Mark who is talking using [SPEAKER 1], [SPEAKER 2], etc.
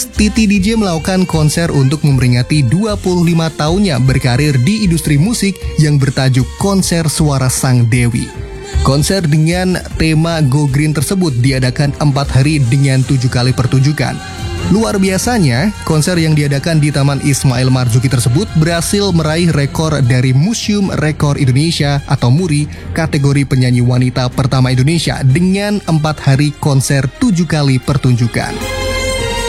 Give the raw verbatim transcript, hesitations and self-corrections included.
[SPEAKER 1] Titi D J melakukan konser untuk memperingati dua puluh lima tahunnya berkarir di industri musik yang bertajuk Konser Suara Sang Dewi. Konser dengan tema Go Green tersebut diadakan empat hari dengan tujuh kali pertunjukan. Luar biasanya, konser yang diadakan di Taman Ismail Marzuki tersebut berhasil meraih rekor dari Museum Rekor Indonesia atau MURI kategori penyanyi wanita pertama Indonesia dengan empat hari konser tujuh kali pertunjukan.